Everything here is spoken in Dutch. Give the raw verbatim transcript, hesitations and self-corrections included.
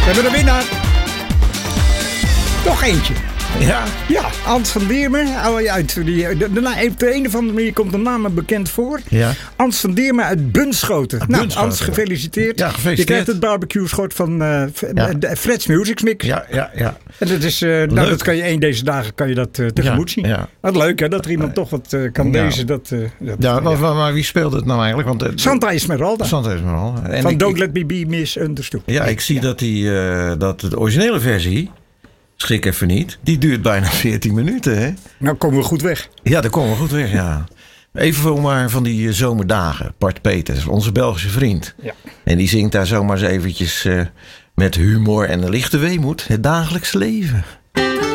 We hebben een winnaar. Nog eentje. Ja? Ja, Ans van Diermen. Uit die, de, de, op de een of andere manier komt de naam me bekend voor. Ja. Ans van Diermen uit Bunschoten. Uit nou, Bunschoten. Ans, gefeliciteerd. Ja, gefeliciteerd. Je krijgt het barbecue schort van uh, Ja. Fred's Music Mix. Ja, ja, ja. En dat is, uh, nou, dat kan je één deze dagen kan je dat uh, tegemoet Ja, zien. ja. Wat leuk hè, dat er iemand toch wat uh, kan Ja. lezen. Dat, uh, dat, Ja, uh, maar, maar, maar wie speelde het nou eigenlijk? Want, uh, Santa Esmeralda. Santa Esmeralda. En Van ik, Don't ik, Let Me Be Misunderstood. Ja, ik zie dat, die, uh, dat de originele versie, schrik even niet, die duurt bijna veertien minuten. Hè? Nou komen we goed weg. Ja, daar komen we goed weg, ja. Even voor maar van die uh, zomerdagen. Bart Peters, onze Belgische vriend. Ja. En die zingt daar zomaar eens eventjes uh, met humor en een lichte weemoed het dagelijks leven.